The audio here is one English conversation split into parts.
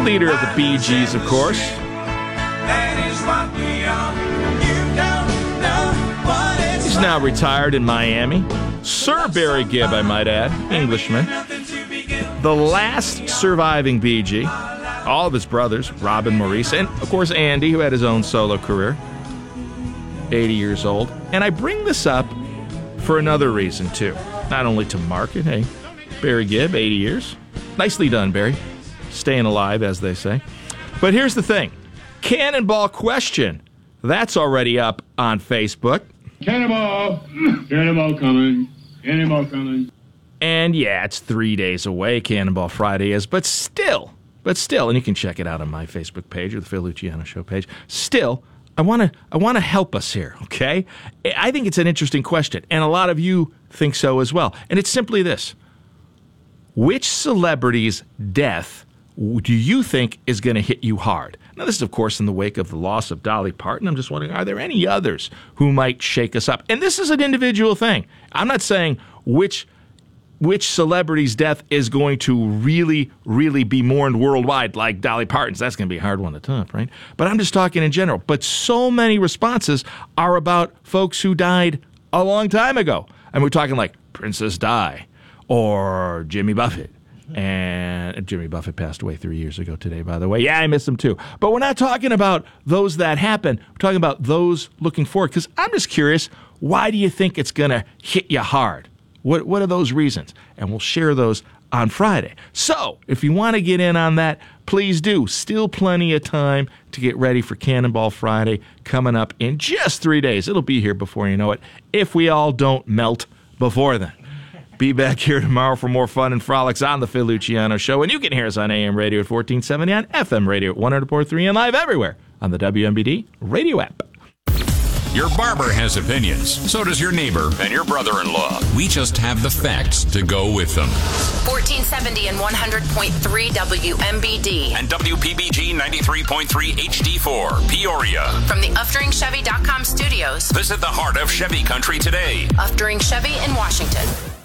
leader of the Bee Gees, of course. He's now retired in Miami. Sir Barry Gibb, I might add, Englishman. The last surviving Bee Gee. All of his brothers, Robin, Maurice, and, of course, Andy, who had his own solo career. 80 years old. And I bring this up for another reason, too. Not only to market, hey, Barry Gibb, 80 years. Nicely done, Barry. Staying alive, as they say. But here's the thing. Cannonball question. That's already up on Facebook. Cannonball! Cannonball coming. Cannonball coming. And yeah, it's 3 days away, Cannonball Friday is, but still, and you can check it out on my Facebook page or the Phil Luciano Show page. Still, I want to help us here, okay? I think it's an interesting question, and a lot of you think so as well. And it's simply this. Which celebrity's death do you think is going to hit you hard? Now, this is, of course, in the wake of the loss of Dolly Parton. I'm just wondering, are there any others who might shake us up? And this is an individual thing. I'm not saying which celebrity's death is going to really, really be mourned worldwide, like Dolly Parton's. That's going to be a hard one to top, right? But I'm just talking in general. But so many responses are about folks who died a long time ago. And we're talking like Princess Di or Jimmy Buffett. And Jimmy Buffett passed away 3 years ago today, by the way. Yeah, I miss him too. But we're not talking about those that happened. We're talking about those looking forward. Because I'm just curious, why do you think it's going to hit you hard? What are those reasons? And we'll share those on Friday. So, if you want to get in on that, please do. Still plenty of time to get ready for Cannonball Friday coming up in just 3 days. It'll be here before you know it, if we all don't melt before then. Be back here tomorrow for more fun and frolics on the Phil Luciano Show. And you can hear us on AM radio at 1470, on FM radio at 100.3, and live everywhere on the WMBD radio app. Your barber has opinions. So does your neighbor and your brother-in-law. We just have the facts to go with them. 1470 and 100.3 WMBD. And WPBG 93.3 HD4, Peoria. From the UfteringChevy.com studios. Visit the heart of Chevy Country today. Uftering Chevy in Washington.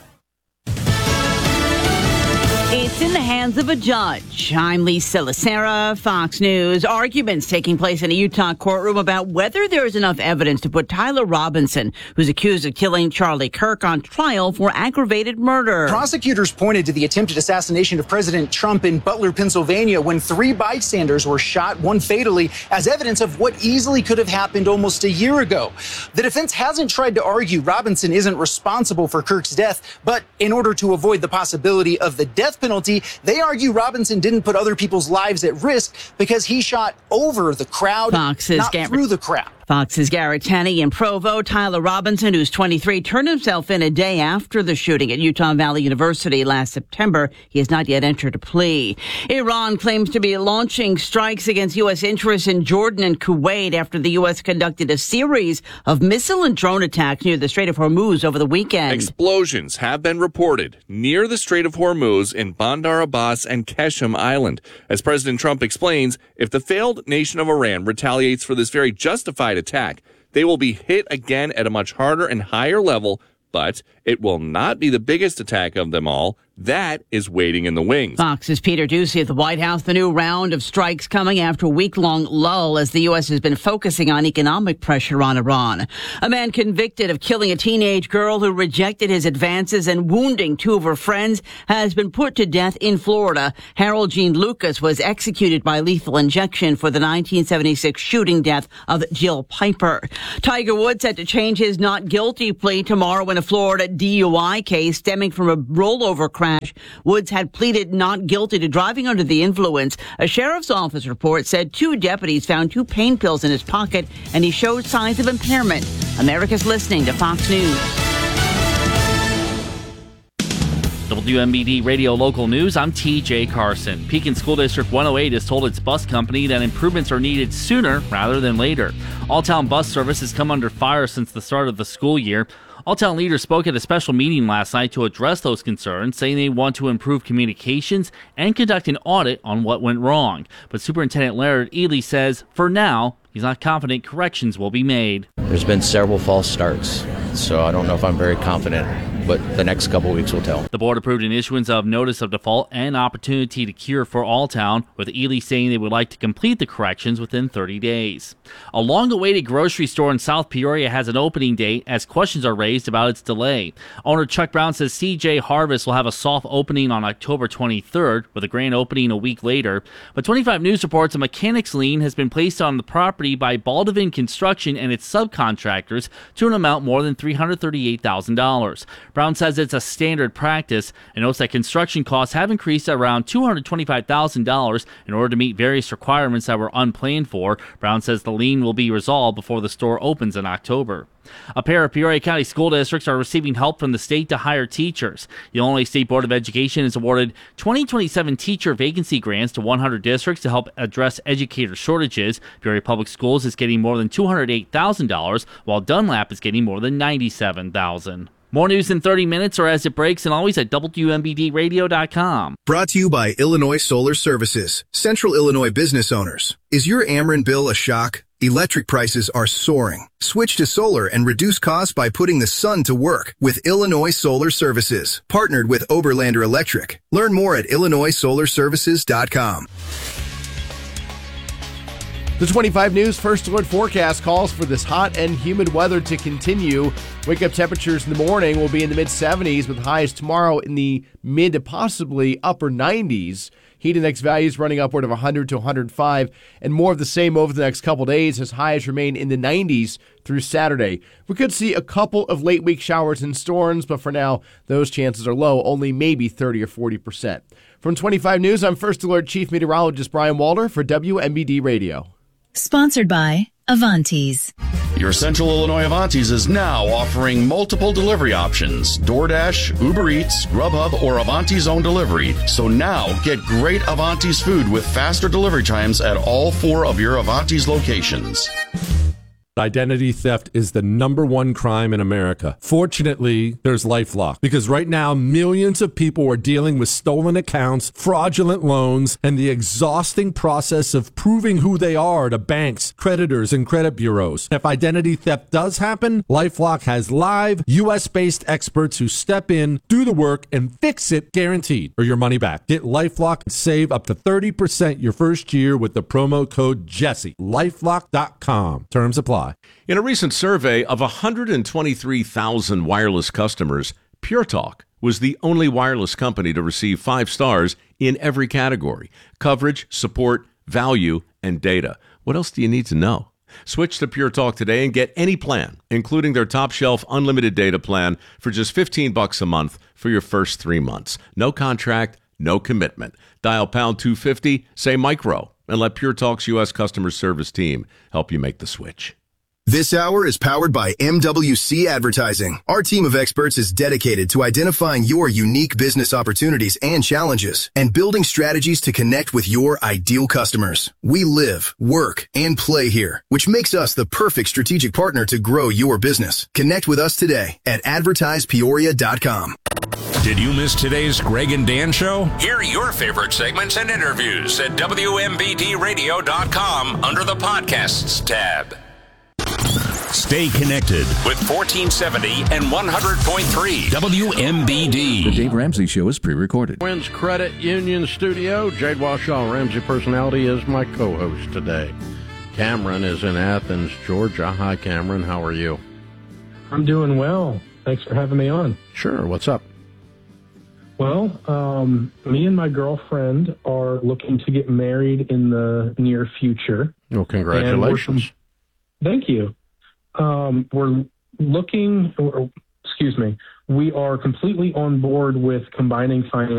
It's in the hands of a judge. I'm Lisa Lacera, Fox News. Arguments taking place in a Utah courtroom about whether there is enough evidence to put Tyler Robinson, who's accused of killing Charlie Kirk, on trial for aggravated murder. Prosecutors pointed to the attempted assassination of President Trump in Butler, Pennsylvania, when 3 bystanders were shot, one fatally, as evidence of what easily could have happened almost a year ago. The defense hasn't tried to argue Robinson isn't responsible for Kirk's death, but in order to avoid the possibility of the death penalty, they argue Robinson didn't put other people's lives at risk because he shot over the crowd, not through the crowd. Fox's Garrett Tenney in Provo. Tyler Robinson, who's 23, turned himself in a day after the shooting at Utah Valley University last September. He has not yet entered a plea. Iran claims to be launching strikes against U.S. interests in Jordan and Kuwait after the U.S. conducted a series of missile and drone attacks near the Strait of Hormuz over the weekend. Explosions have been reported near the Strait of Hormuz in Bandar Abbas and Qeshm Island. As President Trump explains, if the failed nation of Iran retaliates for this very justified attack, they will be hit again at a much harder and higher level, but it will not be the biggest attack of them all. That is waiting in the wings. Fox's Peter Doocy at the White House. The new round of strikes coming after a week-long lull as the U.S. has been focusing on economic pressure on Iran. A man convicted of killing a teenage girl who rejected his advances and wounding 2 of her friends has been put to death in Florida. Harold Gene Lucas was executed by lethal injection for the 1976 shooting death of Jill Piper. Tiger Woods set to change his not guilty plea tomorrow in a Florida DUI case stemming from a rollover crash. Woods had pleaded not guilty to driving under the influence. A sheriff's office report said 2 deputies found 2 pain pills in his pocket, and he showed signs of impairment. America's listening to Fox News. WMBD Radio Local News, I'm TJ Carson. Pekin School District 108 has told its bus company that improvements are needed sooner rather than later. All-town bus service has come under fire since the start of the school year. All-town leaders spoke at a special meeting last night to address those concerns, saying they want to improve communications and conduct an audit on what went wrong. But Superintendent Laird Ely says, for now, he's not confident corrections will be made. There's been several false starts, so I don't know if I'm very confident but the next couple of weeks will tell. The board approved an issuance of notice of default and opportunity to cure for Alltown, with Ely saying they would like to complete the corrections within 30 days. A long-awaited grocery store in South Peoria has an opening date as questions are raised about its delay. Owner Chuck Brown says CJ Harvest will have a soft opening on October 23rd, with a grand opening a week later. But 25 News reports a mechanics lien has been placed on the property by Baldwin Construction and its subcontractors to an amount more than $338,000. Brown says it's a standard practice and notes that construction costs have increased around $225,000 in order to meet various requirements that were unplanned for. Brown says the lien will be resolved before the store opens in October. A pair of Peoria County school districts are receiving help from the state to hire teachers. The Illinois State Board of Education has awarded 2027 teacher vacancy grants to 100 districts to help address educator shortages. Peoria Public Schools is getting more than $208,000, while Dunlap is getting more than $97,000. More news in 30 minutes or as it breaks, and always at WMBDradio.com. Brought to you by Illinois Solar Services. Central Illinois business owners. Is your Ameren bill a shock? Electric prices are soaring. Switch to solar and reduce costs by putting the sun to work with Illinois Solar Services. Partnered with Oberlander Electric. Learn more at IllinoisSolarServices.com. The 25 News First Alert forecast calls for this hot and humid weather to continue. Wake-up temperatures in the morning will be in the mid-70s with highs tomorrow in the mid to possibly upper 90s. Heat index values running upward of 100 to 105, and more of the same over the next couple days as highs remain in the 90s through Saturday. We could see a couple of late-week showers and storms, but for now, those chances are low, only maybe 30 or 40%. From 25 News, I'm First Alert Chief Meteorologist Brian Walter for WMBD Radio. Sponsored by Avantis. Your Central Illinois Avantis is now offering multiple delivery options: DoorDash, Uber Eats, Grubhub, or Avanti's own delivery. So now get great Avantis food with faster delivery times at all 4 of your Avantis locations. Identity theft is the #1 crime in America. Fortunately, there's LifeLock, because right now millions of people are dealing with stolen accounts, fraudulent loans, and the exhausting process of proving who they are to banks, creditors, and credit bureaus. If identity theft does happen, LifeLock has live US-based experts who step in, do the work, and fix it, guaranteed, or your money back. Get LifeLock and save up to 30% your first year with the promo code Jesse. LifeLock.com. Terms apply. In a recent survey of 123,000 wireless customers, Pure Talk was the only wireless company to receive 5 stars in every category: coverage, support, value, and data. What else do you need to know? Switch to Pure Talk today and get any plan, including their top shelf unlimited data plan, for just $15 a month for your first 3 months. No contract, no commitment. Dial pound 250, say micro, and let Pure Talk's U.S. customer service team help you make the switch. This hour is powered by MWC Advertising. Our team of experts is dedicated to identifying your unique business opportunities and challenges and building strategies to connect with your ideal customers. We live, work, and play here, which makes us the perfect strategic partner to grow your business. Connect with us today at advertisepeoria.com. Did you miss today's Greg and Dan show? Hear your favorite segments and interviews at WMBDradio.com under the Podcasts tab. Stay connected with 1470 and 100.3 WMBD. The Dave Ramsey Show is pre-recorded. Twins Credit Union Studio. Jade Washaw, Ramsey Personality, is my co-host today. Cameron is in Athens, Georgia. Hi, Cameron. How are you? I'm doing well. Thanks for having me on. Sure. What's up? Well, me and my girlfriend are looking to get married in the near future. Well, congratulations. Thank you. We're looking, we are completely on board with combining finance